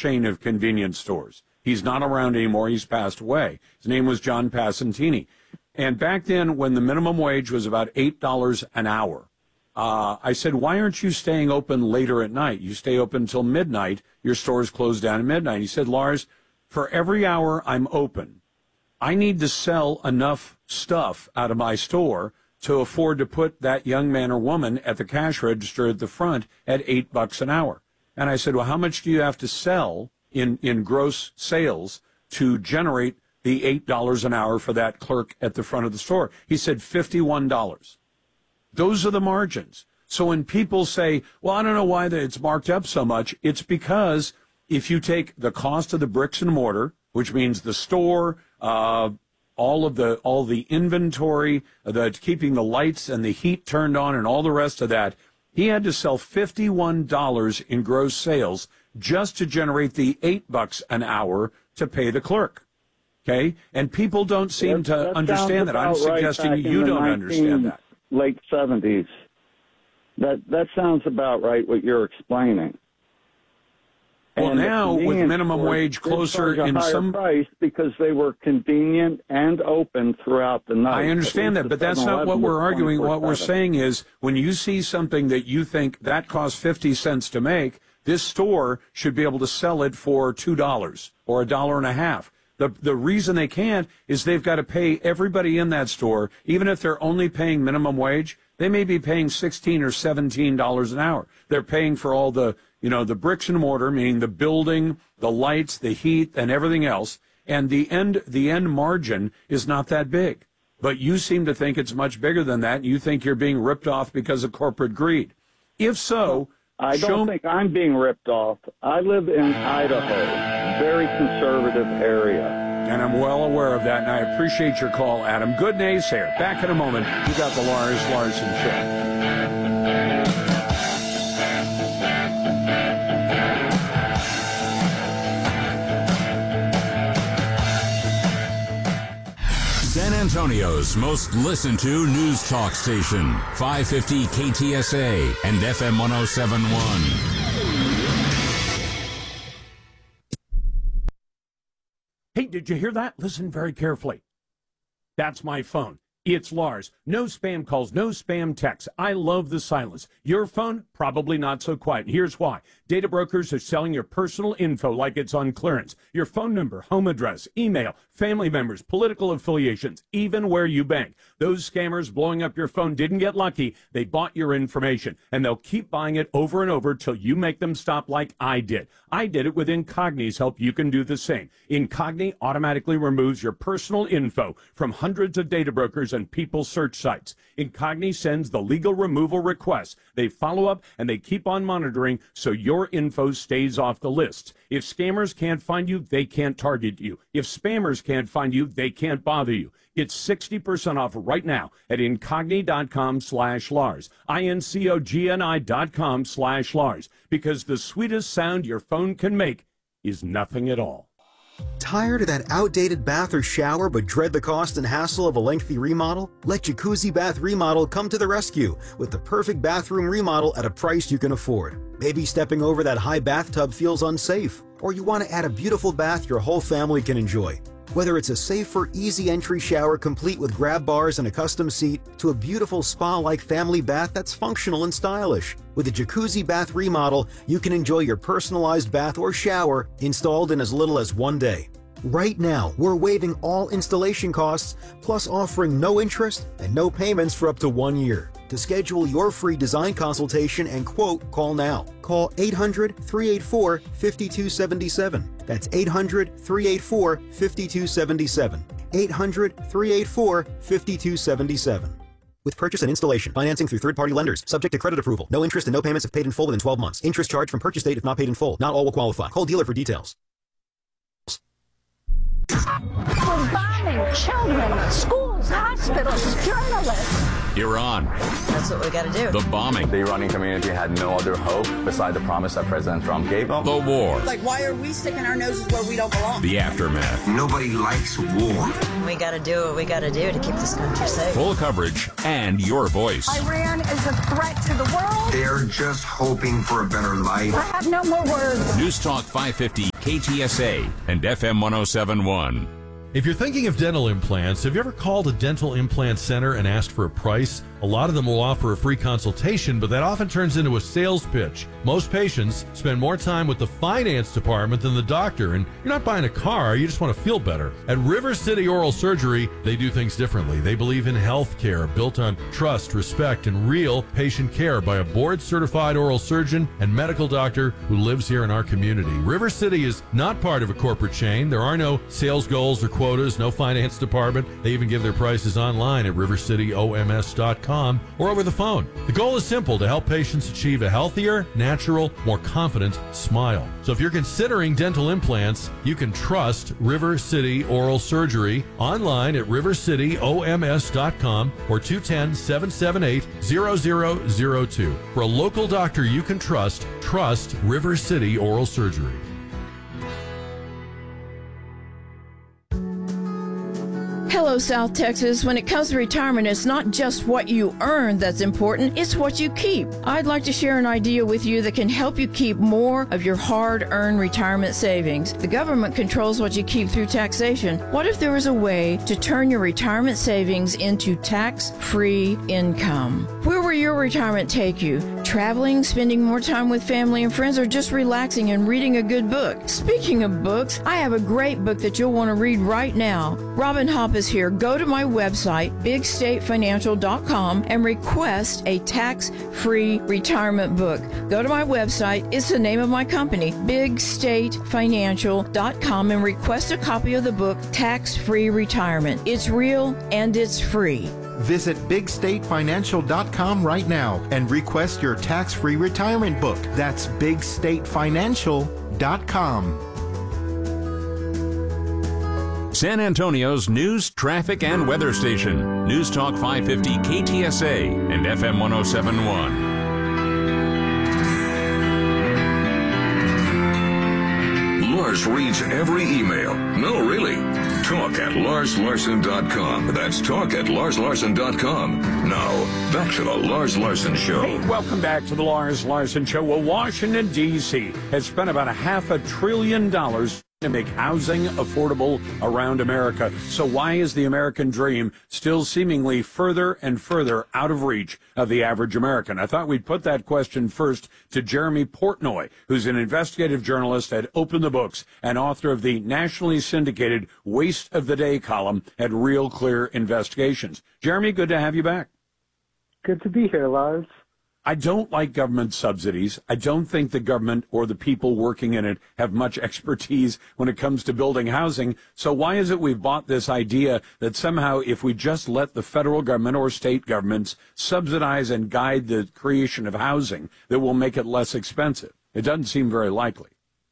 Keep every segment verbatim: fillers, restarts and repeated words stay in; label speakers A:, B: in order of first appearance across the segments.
A: chain of convenience stores. He's not around anymore. He's passed away. His name was John Passantini. And back then, when the minimum wage was about eight dollars an hour, uh, I said, why aren't you staying open later at night? You stay open until midnight. Your stores close down at midnight. He said, Lars, for every hour I'm open, I need to sell enough stuff out of my store to afford to put that young man or woman at the cash register at the front at eight bucks an hour. And I said, well, how much do you have to sell in, in gross sales to generate the eight dollars an hour for that clerk at the front of the store? He said fifty-one dollars. Those are the margins. So when people say, well, I don't know why it's marked up so much, it's because if you take the cost of the bricks and mortar, which means the store, uh, all of the all the inventory, the keeping the lights and the heat turned on and all the rest of that, he had to sell fifty-one dollars in gross sales just to generate the eight bucks an hour to pay the clerk. Okay? And people don't seem
B: that,
A: to
B: that
A: understand that. I'm suggesting
B: right
A: you don't understand that.
B: Late seventies. That that sounds about right what you're explaining.
A: Well,
B: and
A: now with minimum wage closer
B: a
A: in
B: higher
A: some
B: price because they were convenient and open throughout the night.
A: I understand that, but that's not what we're arguing. What we're saying is when you see something that you think that costs fifty cents to make, this store should be able to sell it for two dollars or a dollar and a half. The the reason they can't is they've got to pay everybody in that store, even if they're only paying minimum wage, they may be paying sixteen or seventeen dollars an hour. They're paying for all the, you know, the bricks and mortar, meaning the building, the lights, the heat, and everything else. And the end the end margin is not that big. But you seem to think it's much bigger than that. You think you're being ripped off because of corporate greed. If so,
B: I don't
A: show...
B: think I'm being ripped off. I live in Idaho, very conservative area.
A: And I'm well aware of that, and I appreciate your call, Adam. Good naysayer. Back in a moment. You got the Lars Larson Show.
C: San Antonio's most listened to news talk station, five fifty K T S A and F M one oh seven point one.
A: Hey, did you hear that? Listen very carefully. That's my phone. It's Lars. No spam calls, no spam texts. I love the silence. Your phone, probably not so quiet. Here's why. Data brokers are selling your personal info like it's on clearance. Your phone number, home address, email, family members, political affiliations, even where you bank. Those scammers blowing up your phone didn't get lucky. They bought your information, and they'll keep buying it over and over till you make them stop like I did. I did it with Incogni's help. You can do the same. Incogni automatically removes your personal info from hundreds of data brokers and people search sites. Incogni sends the legal removal requests. They follow up and they keep on monitoring so your info stays off the lists. If scammers can't find you, they can't target you. If spammers can't find you, they can't bother you. Get sixty percent off right now at incogni.com slash Lars. I-N-C-O-G-N-I dot com slash Lars. Because the sweetest sound your phone can make is nothing at all.
D: Tired of that outdated bath or shower but dread the cost and hassle of a lengthy remodel? Let Jacuzzi Bath Remodel come to the rescue with the perfect bathroom remodel at a price you can afford. Maybe stepping over that high bathtub feels unsafe, or you want to add a beautiful bath your whole family can enjoy. Whether it's a safer, easy entry shower complete with grab bars and a custom seat, to a beautiful spa-like family bath that's functional and stylish. With a Jacuzzi Bath Remodel, you can enjoy your personalized bath or shower installed in as little as one day. Right now, we're waiving all installation costs, plus offering no interest and no payments for up to one year. To schedule your free design consultation and quote, call now. Call eight hundred, three eight four, five two seven seven. That's eight hundred, three eight four, five two seven seven. eight hundred, three eight four, five two seven seven. With purchase and installation, financing through third-party lenders, subject to credit approval. No interest and no payments if paid in full within twelve months. Interest charged from purchase date if not paid in full. Not all will qualify. Call dealer for details.
E: We're bombing children, schools, hospitals, journalists.
C: Iran.
F: That's what we got to do.
C: The bombing.
G: The Iranian community had no other hope beside the promise that President Trump gave them.
C: The war.
F: Like, why are we sticking our noses where we don't belong?
C: The aftermath.
H: Nobody likes war.
F: We got to do what we got to do to keep this country safe.
C: Full coverage and your voice.
E: Iran is a threat to the world.
H: They're just hoping for a better life.
E: I have no more words.
C: News Talk five fifty K T S A, and F M one oh seven point one.
I: If you're thinking of dental implants, have you ever called a dental implant center and asked for a price? A lot of them will offer a free consultation, but that often turns into a sales pitch. Most patients spend more time with the finance department than the doctor, and you're not buying a car, you just want to feel better. At River City Oral Surgery, they do things differently. They believe in health care built on trust, respect, and real patient care by a board-certified oral surgeon and medical doctor who lives here in our community. River City is not part of a corporate chain. There are no sales goals or quotas, no finance department. They even give their prices online at river city o m s dot com or over the phone. The goal is simple: to help patients achieve a healthier, natural, more confident smile. So if you're considering dental implants, you can trust River City Oral Surgery online at river city o m s dot com or two one zero, seven seven eight, zero zero zero two. For a local doctor you can trust, trust River City Oral Surgery.
J: Hello, South Texas. When it comes to retirement, it's not just what you earn that's important, it's what you keep. I'd like to share an idea with you that can help you keep more of your hard-earned retirement savings. The government controls what you keep through taxation. What if there was a way to turn your retirement savings into tax-free income? Where will your retirement take you? Traveling, spending more time with family and friends, or just relaxing and reading a good book? Speaking of books, I have a great book that you'll want to read right now. Robin Hopp is here. Go to my website, big state financial dot com, and request a tax-free retirement book. Go to my website. It's the name of my company, big state financial dot com, and request a copy of the book, Tax-Free Retirement. It's real and it's free.
K: Visit big state financial dot com right now and request your tax-free retirement book. That's big state financial dot com.
C: San Antonio's news, traffic, and weather station. News Talk five fifty K T S A and F M one oh seven point one.
L: Lars reads every email. No, really. Talk at lars larson dot com. That's talk at lars larson dot com. Now, back to the Lars Larson Show.
A: Hey, welcome back to the Lars Larson Show. Well, Washington, D C has spent about a half a trillion dollars to make housing affordable around America. So why is the American dream still seemingly further and further out of reach of the average American? I thought we'd put that question first to Jeremy Portnoy, who's an investigative journalist at Open the Books and author of the nationally syndicated Waste of the Day column at Real Clear Investigations. Jeremy, good to have you back.
M: Good to be here, Lars.
A: I don't like government subsidies. I don't think the government or the people working in it have much expertise when it comes to building housing. So why is it we've bought this idea that somehow if we just let the federal government or state governments subsidize and guide the creation of housing, that will make it less expensive? It doesn't seem very likely.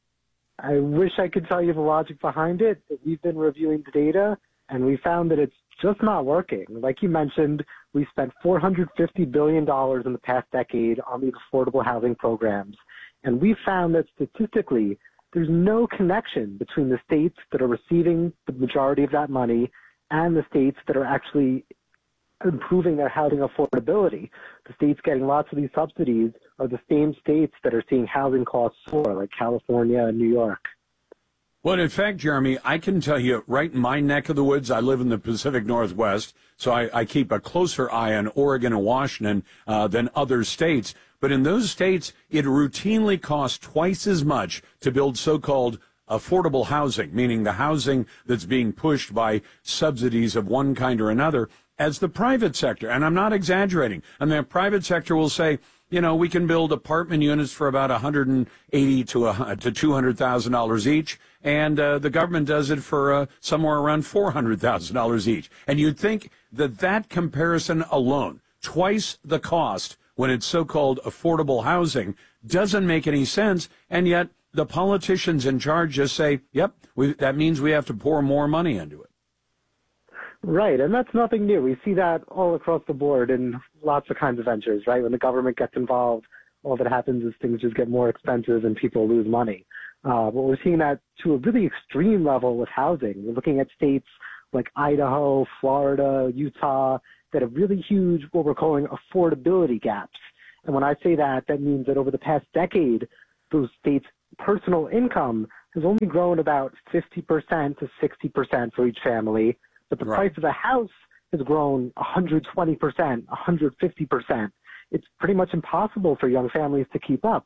M: I wish I could tell you the logic behind it, but we've been reviewing the data, and we found that it's just not working. Like you mentioned, we spent four hundred fifty billion dollars in the past decade on these affordable housing programs. And we found that statistically, there's no connection between the states that are receiving the majority of that money and the states that are actually improving their housing affordability. The states getting lots of these subsidies are the same states that are seeing housing costs soar, like California and New York.
A: Well, in fact, Jeremy, I can tell you right in my neck of the woods, I live in the Pacific Northwest, so I, I keep a closer eye on Oregon and Washington uh, than other states. But in those states, it routinely costs twice as much to build so-called affordable housing, meaning the housing that's being pushed by subsidies of one kind or another, as the private sector. And I'm not exaggerating. I mean, the private sector will say, you know, we can build apartment units for about one hundred eighty to two hundred thousand dollars each, and uh, the government does it for uh, somewhere around four hundred thousand dollars each. And you'd think that that comparison alone, twice the cost when it's so-called affordable housing, doesn't make any sense, and yet the politicians in charge just say, yep, we, that means we have to pour more money into it.
M: Right, and that's nothing new. We see that all across the board in lots of kinds of ventures, right? When the government gets involved, all that happens is things just get more expensive and people lose money. Uh, but we're seeing that to a really extreme level with housing. We're looking at states like Idaho, Florida, Utah, that have really huge, what we're calling affordability gaps. And when I say that, that means that over the past decade, those states' personal income has only grown about fifty percent to sixty percent for each family, but the
A: Right.
M: price of a house has grown one hundred twenty percent, one hundred fifty percent. It's pretty much impossible for young families to keep up.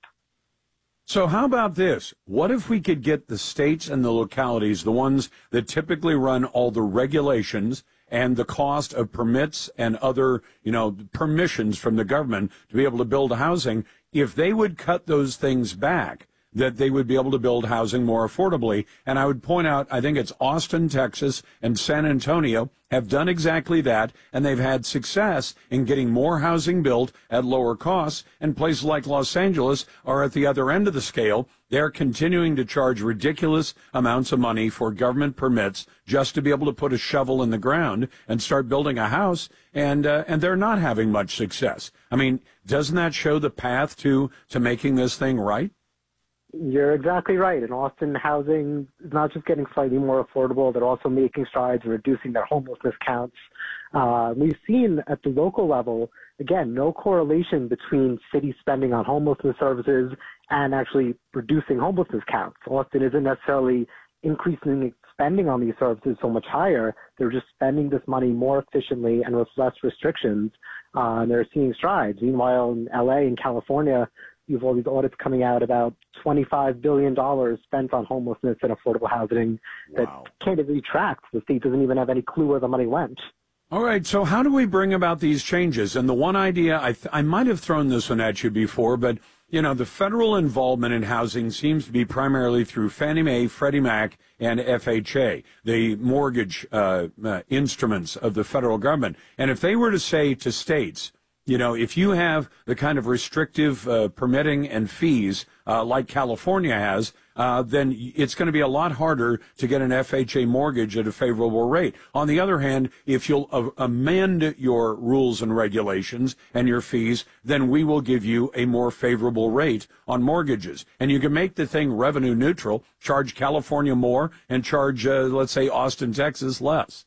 A: So how about this? What if we could get the states and the localities, the ones that typically run all the regulations and the cost of permits and other, you know, permissions from the government to be able to build housing, if they would cut those things back, that they would be able to build housing more affordably. And I would point out, I think it's Austin, Texas, and San Antonio have done exactly that, and they've had success in getting more housing built at lower costs. And places like Los Angeles are at the other end of the scale. They're continuing to charge ridiculous amounts of money for government permits just to be able to put a shovel in the ground and start building a house, and uh, and they're not having much success. I mean, doesn't that show the path to to making this thing right?
M: You're exactly right. In Austin, housing is not just getting slightly more affordable, they're also making strides in reducing their homelessness counts. Uh, we've seen at the local level, again, no correlation between city spending on homelessness services and actually reducing homelessness counts. Austin isn't necessarily increasing spending on these services so much higher. They're just spending this money more efficiently and with less restrictions, uh, and they're seeing strides. Meanwhile, in L A and California, you have all these audits coming out about twenty-five billion dollars spent on homelessness and affordable housing that
A: Wow.
M: can't even be tracked. The state doesn't even have any clue where the money went.
A: All right, so how do we bring about these changes? And the one idea, I, th- I might have thrown this one at you before, but, you know, the federal involvement in housing seems to be primarily through Fannie Mae, Freddie Mac, and F H A, the mortgage uh, uh, instruments of the federal government. And if they were to say to states, you know, if you have the kind of restrictive uh, permitting and fees uh, like California has, uh, then it's going to be a lot harder to get an F H A mortgage at a favorable rate. On the other hand, if you'll uh, amend your rules and regulations and your fees, then we will give you a more favorable rate on mortgages. And you can make the thing revenue neutral, charge California more and charge, uh, let's say, Austin, Texas less.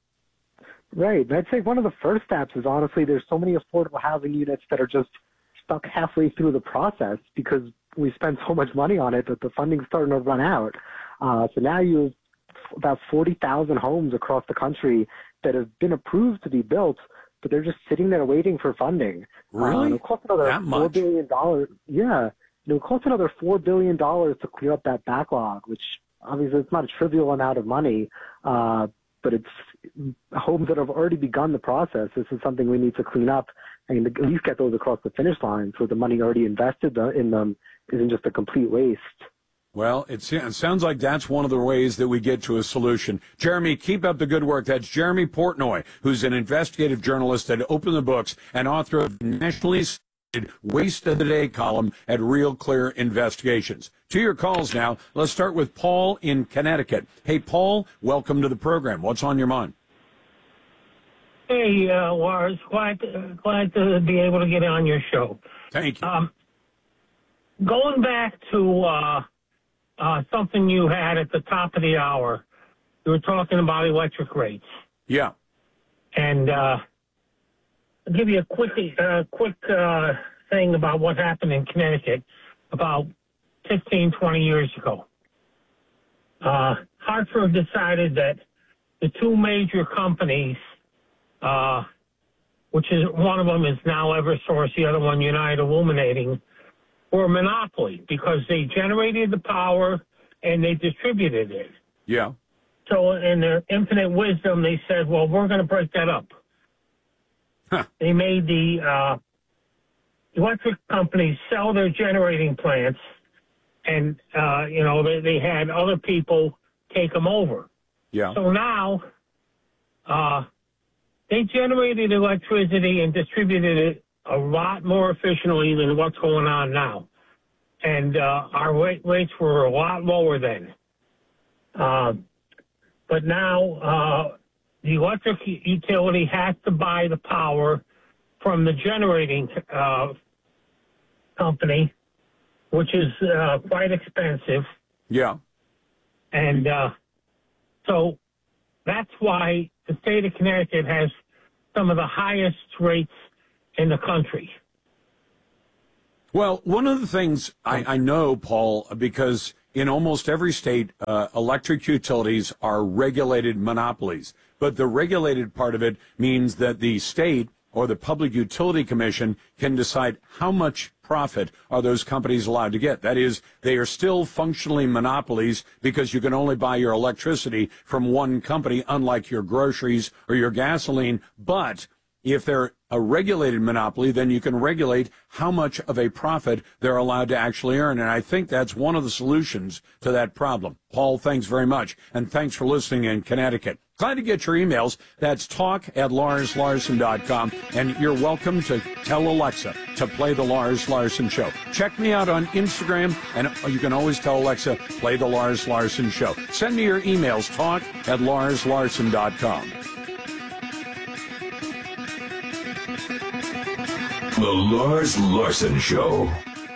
M: Right. And I'd say one of the first steps is honestly there's so many affordable housing units that are just stuck halfway through the process because we spend so much money on it that the funding's starting to run out. Uh, so now you have about forty thousand homes across the country that have been approved to be built, but they're just sitting there waiting for funding.
A: Really?
M: Uh, it'll cost another
A: that much?
M: four billion dollars. Yeah. It'll cost another four billion dollars to clear up that backlog, which obviously it's not a trivial amount of money. Uh, but it's homes that have already begun the process. This is something we need to clean up and at least get those across the finish line so the money already invested in them isn't just a complete waste.
A: Well, it, it sounds like that's one of the ways that we get to a solution. Jeremy, keep up the good work. That's Jeremy Portnoy, who's an investigative journalist at Open the Books and author of nationally Waste of the Day column at Real Clear Investigations. To your calls now. Let's start with Paul in Connecticut. Hey, Paul, welcome to the program. What's on your mind?
N: Hey, uh, Lars, glad to, glad to be able to get on your show.
A: Thank you.
N: Um, going back to uh, uh, something you had at the top of the hour, you were talking about electric rates.
A: Yeah.
N: And uh, I'll give you a quick, uh, quick uh, thing about what happened in Connecticut about fifteen, twenty years ago. Uh, Hartford decided that the two major companies, uh, which is one of them is now Eversource, the other one United Illuminating, were a monopoly because they generated the power and they distributed it.
A: Yeah.
N: So in their infinite wisdom, they said, well, we're going to break that up.
A: Huh.
N: They made the uh, electric companies sell their generating plants, and, uh, you know, they, they had other people take them over.
A: Yeah.
N: So now uh, they generated electricity and distributed it a lot more efficiently than what's going on now. And uh, our rates were a lot lower then. Uh, but now uh, the electric utility has to buy the power from the generating uh, company, which is uh, quite expensive.
A: Yeah.
N: And uh, so that's why the state of Connecticut has some of the highest rates in the country.
A: Well, one of the things I, I know, Paul, because in almost every state, uh, electric utilities are regulated monopolies. But the regulated part of it means that the state or the Public Utility Commission can decide how much profit are those companies allowed to get. That is, they are still functionally monopolies because you can only buy your electricity from one company, unlike your groceries or your gasoline. But if they're a regulated monopoly, then you can regulate how much of a profit they're allowed to actually earn. And I think that's one of the solutions to that problem. Paul, thanks very much. And thanks for listening in Connecticut. Glad to get your emails. That's talk at lars larson dot com. And you're welcome to tell Alexa to play the Lars Larson Show. Check me out on Instagram, and you can always tell Alexa, play the Lars Larson Show. Send me your emails, talk at lars larson dot com.
L: The Lars Larson Show.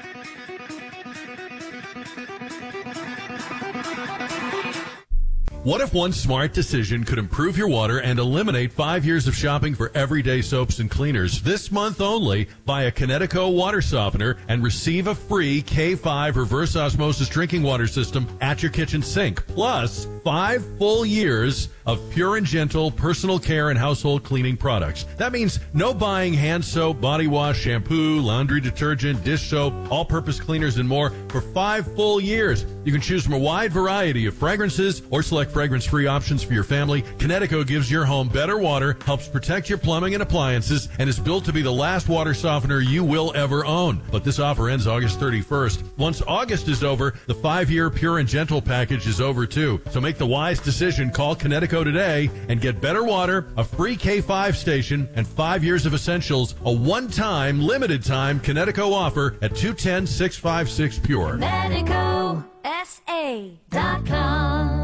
I: What if one smart decision could improve your water and eliminate five years of shopping for everyday soaps and cleaners? This month only, buy a Kinetico water softener and receive a free K five reverse osmosis drinking water system at your kitchen sink. Plus, five full years of pure and gentle personal care and household cleaning products. That means no buying hand soap, body wash, shampoo, laundry detergent, dish soap, all-purpose cleaners, and more for five full years. You can choose from a wide variety of fragrances or select fragrance-free options for your family. Kinetico gives your home better water, helps protect your plumbing and appliances, and is built to be the last water softener you will ever own. But this offer ends August thirty-first. Once August is over, the five-year Pure and Gentle package is over too. So make the wise decision. Call Kinetico today and get better water, a free K five station, and five years of essentials. A one-time, limited-time Kinetico offer at two one zero, six five six Pure.
O: Medico S A dot com.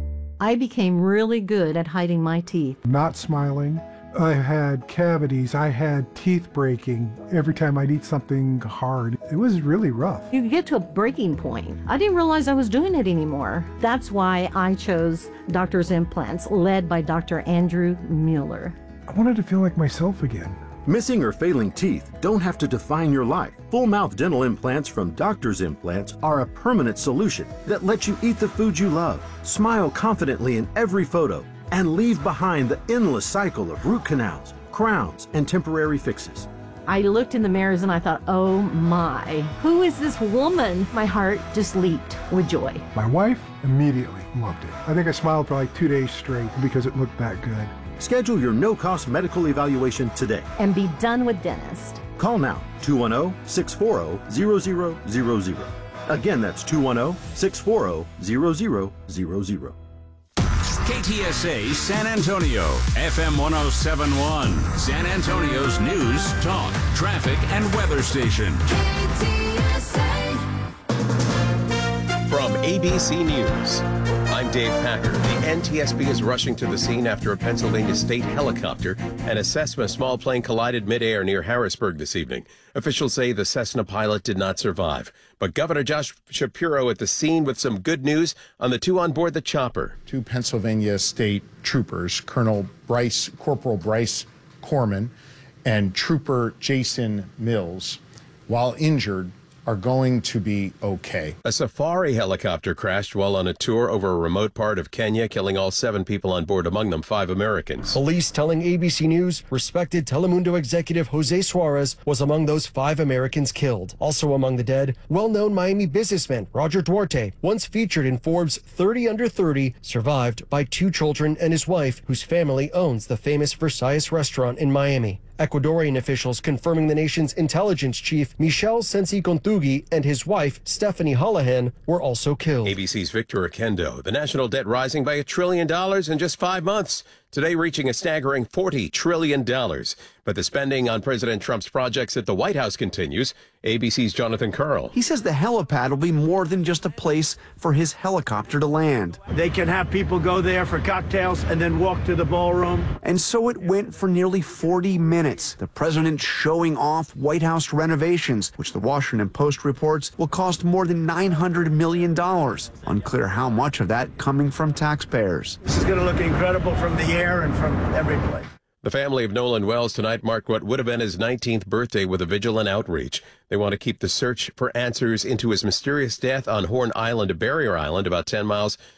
O: I became really good at hiding my teeth.
P: Not smiling. I had cavities. I had teeth breaking every time I'd eat something hard. It was really rough.
O: You get to a breaking point. I didn't realize I was doing it anymore. That's why I chose Doctor's Implants, led by Doctor Andrew Mueller.
P: I wanted to feel like myself again.
Q: Missing or failing teeth don't have to define your life. Full mouth dental implants from Doctor's Implants are a permanent solution that lets you eat the food you love, smile confidently in every photo, and leave behind the endless cycle of root canals, crowns, and temporary fixes.
O: I looked in the mirrors and I thought, oh my, who is this woman? My heart just leaped with joy.
P: My wife immediately loved it. I think I smiled for like two days straight because it looked that good.
Q: Schedule your no-cost medical evaluation today.
O: And be done with dentist.
Q: Call now, two one zero, six four zero, zero zero zero zero. Again, that's two one zero, six four zero, zero zero zero zero.
C: K T S A San Antonio, F M one oh seven point one, San Antonio's news, talk, traffic, and weather station. K T S A.
R: From A B C News, I'm Dave Packer. The N T S B is rushing to the scene after a Pennsylvania state helicopter and a Cessna small plane collided midair near Harrisburg this evening. Officials say the Cessna pilot did not survive. But Governor Josh Shapiro at the scene with some good news on the two on board the chopper.
S: Two Pennsylvania state troopers, Colonel Bryce, Corporal Bryce Corman and Trooper Jason Mills, while injured, are going to be okay.
R: A safari helicopter crashed while on a tour over a remote part of Kenya, killing all seven people on board, among them five Americans.
T: Police telling A B C News respected Telemundo executive Jose Suarez was among those five Americans killed. Also among the dead, well-known Miami businessman Roger Duarte, once featured in Forbes thirty under thirty, survived by two children and his wife, whose family owns the famous Versailles restaurant in Miami. Ecuadorian officials confirming the nation's intelligence chief, Michel Sensi Contugi, and his wife, Stephanie Holohan, were also killed.
R: A B C's Victor Oquendo. The national debt rising by a trillion dollars in just five months. Today reaching a staggering forty trillion dollars. But the spending on President Trump's projects at the White House continues. A B C's Jonathan Karl.
U: He says the helipad will be more than just a place for his helicopter to land.
V: They can have people go there for cocktails and then walk to the ballroom.
U: And so it went for nearly forty minutes. The president showing off White House renovations, which the Washington Post reports will cost more than nine hundred million dollars. Unclear how much of that coming from taxpayers.
V: This is going to look incredible from the air and from every place.
R: The family of Nolan Wells tonight marked what would have been his nineteenth birthday with a vigil and outreach. They want to keep the search for answers into his mysterious death on Horn Island, a barrier island about ten miles